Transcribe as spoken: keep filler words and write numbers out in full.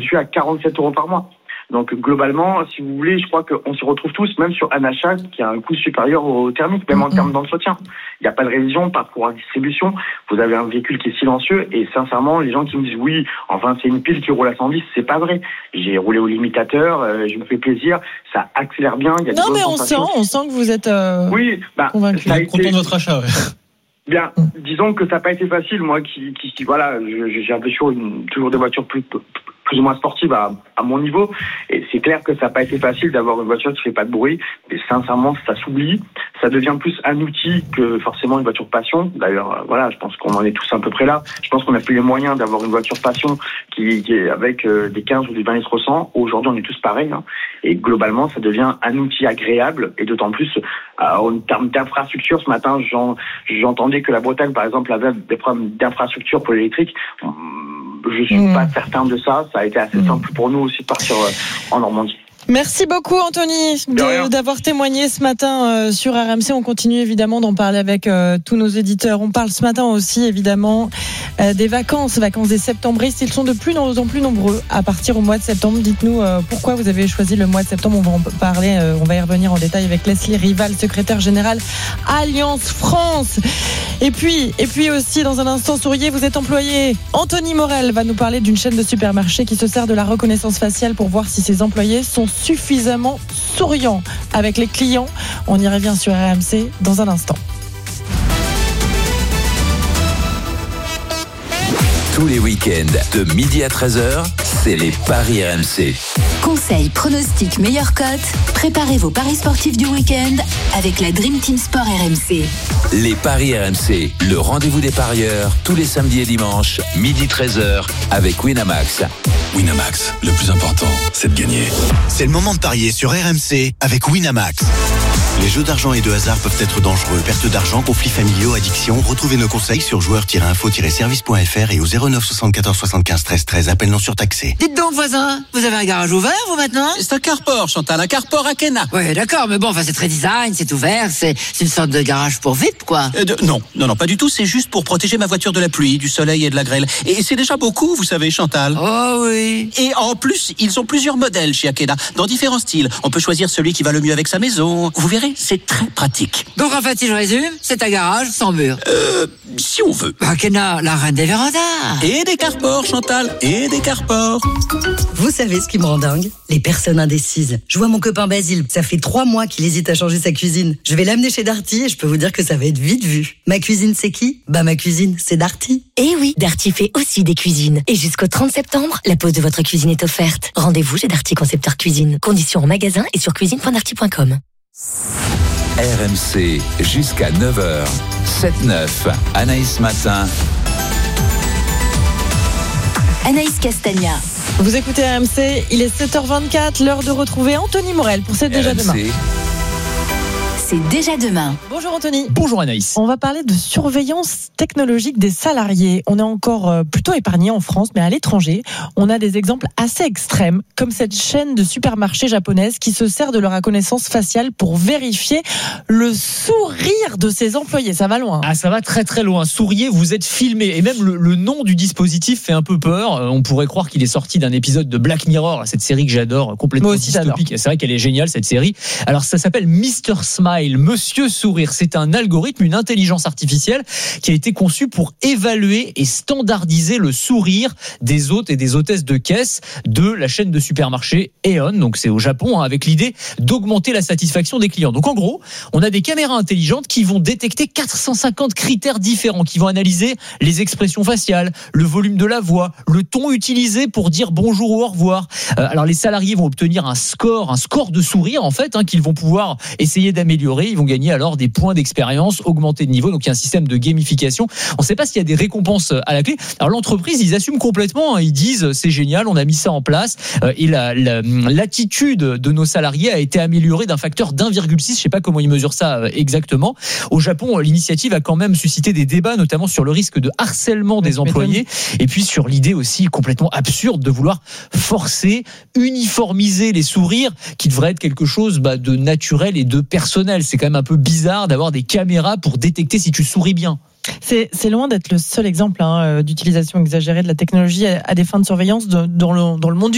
suis à quarante-sept euros par mois. Donc globalement, si vous voulez, je crois qu'on s'y retrouve tous, même sur un achat qui a un coût supérieur au thermique, même en termes d'entretien. Il n'y a pas de révision, pas de courant de distribution. Vous avez un véhicule qui est silencieux et sincèrement, les gens qui me disent oui, enfin c'est une pile qui roule à cent dix, c'est pas vrai. J'ai roulé au limitateur, euh, je me fais plaisir, ça accélère bien. Il y a non des mais on sent, on sent que vous êtes euh, oui, bah, convaincu. Ça a été... content de votre achat. Ouais. Bien, disons que ça n'a pas été facile. Moi, qui, qui, qui voilà, je, j'ai un peu toujours, une, toujours des voitures plus, plus ou moins sportives à, à mon niveau, et c'est clair que ça n'a pas été facile d'avoir une voiture qui fait pas de bruit. Mais sincèrement, ça s'oublie. Ça devient plus un outil que forcément une voiture passion. D'ailleurs, euh, voilà, je pense qu'on en est tous à peu près là. Je pense qu'on a plus les moyens d'avoir une voiture passion qui, qui est avec euh, des quinze ou des vingt litres au cent. Aujourd'hui, on est tous pareils. Hein. Et globalement, ça devient un outil agréable. Et d'autant plus, euh, en termes d'infrastructure, ce matin, j'en, j'entendais que la Bretagne, par exemple, avait des problèmes d'infrastructure pour l'électrique. Je suis mmh. pas certain de ça. Ça a été assez mmh. simple pour nous aussi de partir euh, en Normandie. Merci beaucoup Anthony de, d'avoir témoigné ce matin euh, sur R M C. On continue évidemment d'en parler avec euh, tous nos éditeurs. On parle ce matin aussi évidemment euh, des vacances, vacances des septembristes. Ils sont de plus en plus nombreux à partir au mois de septembre. Dites-nous euh, pourquoi vous avez choisi le mois de septembre. On va en parler, euh, on va y revenir en détail avec Leslie Rival, secrétaire générale Alliance France. Et puis, et puis aussi dans un instant, souriez, vous êtes employé. Anthony Morel va nous parler d'une chaîne de supermarchés qui se sert de la reconnaissance faciale pour voir si ses employés sont suffisamment souriants avec les clients. On y revient sur R M C dans un instant. Tous les week-ends de midi à treize heures, c'est les paris R M C. Conseils, pronostics, meilleures cotes. Préparez vos paris sportifs du week-end avec la Dream Team Sport R M C. Les paris R M C, le rendez-vous des parieurs, tous les samedis et dimanches, midi treize heures, avec Winamax. Winamax, le plus important, c'est de gagner. C'est le moment de parier sur R M C avec Winamax. Les jeux d'argent et de hasard peuvent être dangereux. Perte d'argent, conflits familiaux, addiction. Retrouvez nos conseils sur joueurs tiret info tiret service point f r et au zéro neuf soixante-quatorze soixante-quinze treize treize. Appel non surtaxé. Dites donc, voisin, vous avez un garage ouvert, vous, maintenant ? C'est un carport, Chantal, un carport à Kena. Oui, d'accord, mais bon, enfin, c'est très design, c'est ouvert, c'est, c'est une sorte de garage pour V I P, quoi. Euh, de, non, non, non, pas du tout, c'est juste pour protéger ma voiture de la pluie, du soleil et de la grêle. Et c'est déjà beaucoup, vous savez, Chantal. Oh oui. Et en plus, ils ont plusieurs modèles chez Akena, dans différents styles. On peut choisir celui qui va le mieux avec sa maison. Vous verrez, c'est très pratique. Donc en fait, si je résume, c'est un garage sans mur. Euh, si on veut. Akena, la reine des vérandas. Et des carports, Chantal, et des carports. Vous savez ce qui me rend dingue ? Les personnes indécises. Je vois mon copain Basile, ça fait trois mois qu'il hésite à changer sa cuisine. Je vais l'amener chez Darty et je peux vous dire que ça va être vite vu. Ma cuisine, c'est qui ? Bah ma cuisine, c'est Darty. Eh oui, Darty fait aussi des cuisines. Et jusqu'au trente septembre, la pose de votre cuisine est offerte. Rendez-vous chez Darty Concepteur Cuisine. Conditions en magasin et sur cuisine point darty point com. R M C jusqu'à neuf heures, sept neuf, Anaïs Matin. Anaïs Castagna. Vous écoutez R M C, il est sept heures vingt-quatre, l'heure de retrouver Anthony Morel pour C'est déjà demain. C'est déjà demain. Bonjour Anthony. Bonjour Anaïs. On va parler de surveillance technologique des salariés. On est encore plutôt épargné en France, mais à l'étranger, on a des exemples assez extrêmes, comme cette chaîne de supermarchés japonaise qui se sert de leur reconnaissance faciale pour vérifier le sourire de ses employés. Ça va loin. Ah, ça va très très loin. Souriez, vous êtes filmé. Et même le, le nom du dispositif fait un peu peur. On pourrait croire qu'il est sorti d'un épisode de Black Mirror, cette série que j'adore, complètement dystopique. C'est vrai qu'elle est géniale cette série. Alors ça s'appelle mister Smile. Monsieur Sourire, c'est un algorithme, une intelligence artificielle qui a été conçue pour évaluer et standardiser le sourire des hôtes et des hôtesses de caisse de la chaîne de supermarchés Aeon, donc c'est au Japon, hein, avec l'idée d'augmenter la satisfaction des clients. Donc en gros, on a des caméras intelligentes qui vont détecter quatre cent cinquante critères différents, qui vont analyser les expressions faciales, le volume de la voix, le ton utilisé pour dire bonjour ou au revoir. Euh, alors les salariés vont obtenir un score, un score de sourire en fait, hein, qu'ils vont pouvoir essayer d'améliorer. Ils vont gagner alors des points d'expérience, augmenter de niveau. Donc il y a un système de gamification. On ne sait pas s'il y a des récompenses à la clé. Alors l'entreprise, ils assument complètement. Hein. Ils disent c'est génial, on a mis ça en place. Euh, et la, la, l'attitude de nos salariés a été améliorée d'un facteur d'un virgule six. Je ne sais pas comment ils mesurent ça exactement. Au Japon, l'initiative a quand même suscité des débats, notamment sur le risque de harcèlement des employés. Et puis sur l'idée aussi complètement absurde de vouloir forcer, uniformiser les sourires, qui devrait être quelque chose bah, de naturel et de personnel. C'est quand même un peu bizarre d'avoir des caméras pour détecter si tu souris bien. C'est, c'est loin d'être le seul exemple hein, d'utilisation exagérée de la technologie à, à des fins de surveillance de, dans, le, dans le monde du